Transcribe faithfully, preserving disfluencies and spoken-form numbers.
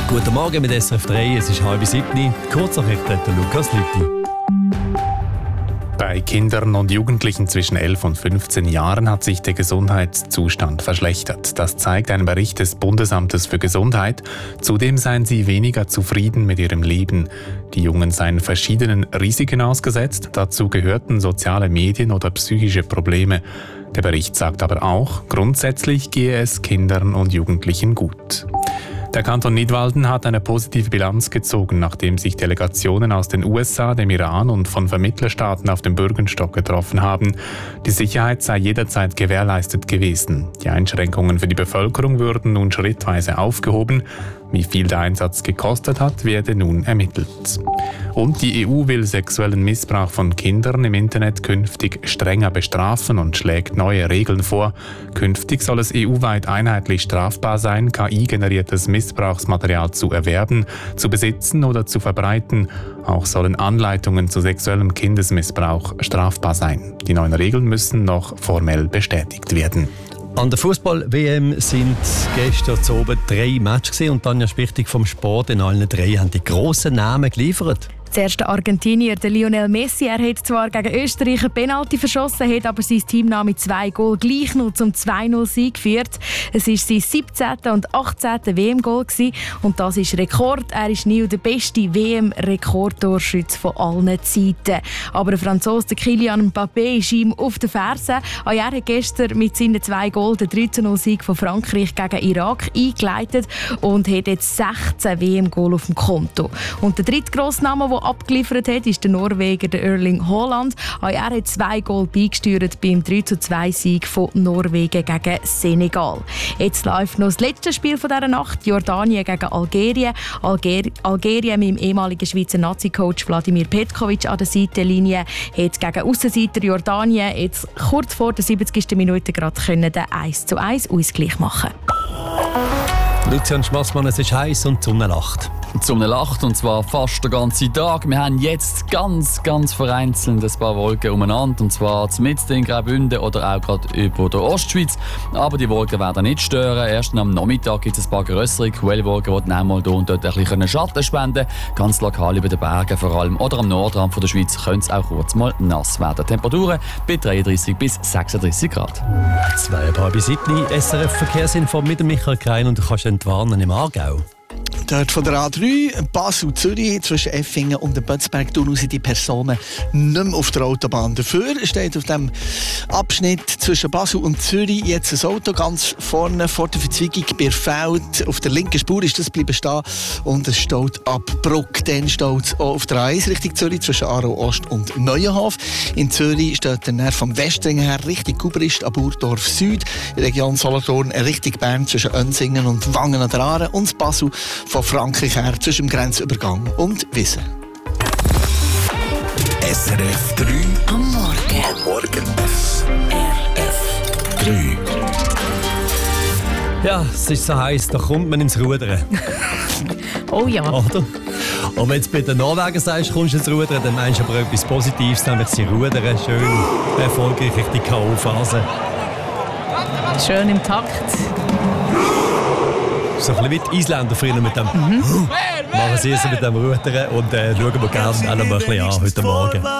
Guten Morgen mit S R F drei, es ist halb sieben. Kurznachrichten, der Lukas Lüthi. Bei Kindern und Jugendlichen zwischen elf und fünfzehn Jahren hat sich der Gesundheitszustand verschlechtert. Das zeigt ein Bericht des Bundesamtes für Gesundheit. Zudem seien sie weniger zufrieden mit ihrem Leben. Die Jungen seien verschiedenen Risiken ausgesetzt. Dazu gehörten soziale Medien oder psychische Probleme. Der Bericht sagt aber auch, grundsätzlich gehe es Kindern und Jugendlichen gut. Der Kanton Nidwalden hat eine positive Bilanz gezogen, nachdem sich Delegationen aus den U S A, dem Iran und von Vermittlerstaaten auf dem Bürgenstock getroffen haben. Die Sicherheit sei jederzeit gewährleistet gewesen. Die Einschränkungen für die Bevölkerung würden nun schrittweise aufgehoben. Wie viel der Einsatz gekostet hat, werde nun ermittelt. Und die E U will sexuellen Missbrauch von Kindern im Internet künftig strenger bestrafen und schlägt neue Regeln vor. Künftig soll es E U-weit einheitlich strafbar sein, K I-generiertes Missbrauchsmaterial zu erwerben, zu besitzen oder zu verbreiten. Auch sollen Anleitungen zu sexuellem Kindesmissbrauch strafbar sein. Die neuen Regeln müssen noch formell bestätigt werden. An der Fußball-W M sind gestern zu oben drei Matches gewesen und Tanja Spichtig vom Sport. In allen drei haben die grossen Namen geliefert. Zuerst der Argentinier, der Lionel Messi. Er hat zwar gegen Österreich eine Penalty verschossen, hat aber sein Team mit zwei Goal gleich noch zum zwei null Sieg geführt. Es war sein siebzehntes und achtzehntes W M-Goal und das ist Rekord. Er ist nie der beste W M-Rekordtorschütze von allen Zeiten. Aber der Franzose Kylian Mbappé ist ihm auf den Fersen. Auch er hat gestern mit seinen zwei Goal den drei zu null Sieg von Frankreich gegen Irak eingeleitet und hat jetzt sechzehn W M-Goal auf dem Konto. Und der dritte grosse Name, der abgeliefert hat, ist der Norweger der Erling Haaland. Auch er hat zwei Goal beigesteuert beim drei zu zwei Sieg von Norwegen gegen Senegal. Jetzt läuft noch das letzte Spiel von dieser Nacht, Jordanien gegen Algerien. Alger Algerien mit dem ehemaligen Schweizer Nazi-Coach Wladimir Petkovic an der Seitenlinie hat gegen Aussenseiter Jordanien jetzt kurz vor der siebzigsten Minute gerade können den eins zu eins Ausgleich machen. Lucian Schmassmann, es ist heiß und die Sonne lacht. Die Sonne lacht, und zwar fast den ganzen Tag. Wir haben jetzt ganz, ganz vereinzelt ein paar Wolken umeinander, und zwar mitten in Graubünden oder auch gerade über der Ostschweiz. Aber die Wolken werden nicht stören. Erst am Nachmittag gibt es ein paar grössere Quellwolken, die dann einmal hier und dort ein bisschen Schatten spenden können. Ganz lokal über den Bergen vor allem oder am Nordrand von der Schweiz könnte es auch kurz mal nass werden. Temperaturen bei dreiunddreißig bis sechsunddreißig Grad. Zwei paar bis sieben, S R F Verkehrsinfo mit dem Michael Krein, und du kannst entwarnen im Aargau. Dort von der A drei, Basel-Zürich, zwischen Effingen und dem Bötzberg, sind die Personen nicht mehr auf der Autobahn. Dafür steht auf dem Abschnitt zwischen Basel und Zürich jetzt ein Auto ganz vorne vor der Verzweigung Bierfeld. Auf der linken Spur ist das bleiben stehen und es staut ab Bruck. Dann staut es auch auf der A eins Richtung Zürich zwischen Aarau Ost und Neuenhof. In Zürich steht dann vom Westring her Richtung Gubrist ab Burdorf Süd. In der Region Solothurn Richtung Bern zwischen Önsingen und Wangen an der Aare und Basel von Frankreich her zwischen dem Grenzübergang und Wissen. S R F drei am Morgen. Am Morgen. S R F drei. Ja, es ist so heiß, da kommt man ins Rudern. Oh ja. Oder? Und wenn du bei den Norwegen sagst, kommst du ins Rudern, dann meinst du aber etwas Positives, nämlich sie rudern schön erfolgreich durch die K O-Phase. Schön im Takt. So ein bisschen wie die Isländer früher mit dem mhm. Machen sie es mit dem Rudern und äh, schauen wir gerne alle mal ein bisschen an heute Morgen.